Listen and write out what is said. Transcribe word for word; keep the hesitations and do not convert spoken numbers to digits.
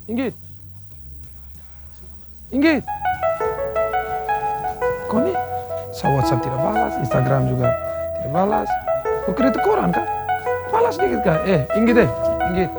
Inggit. Inggit. Kau nih, saya WhatsApp tidak balas, Instagram juga tidak balas. Kau kira itu koran kan? Balas dikit kan? Eh, Inggit eh, Inggit.